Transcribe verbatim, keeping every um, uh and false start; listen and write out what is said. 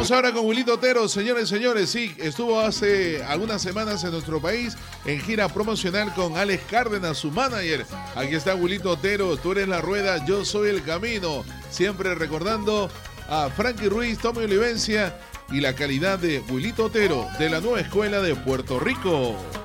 Vamos ahora con Wilito Otero, señores, señores. Sí, estuvo hace algunas semanas en nuestro país en gira promocional con Alex Cárdenas, su manager. Aquí está Wilito Otero, tú eres la rueda, yo soy el camino. Siempre recordando a Frankie Ruiz, Tommy Olivencia y la calidad de Wilito Otero de la nueva escuela de Puerto Rico.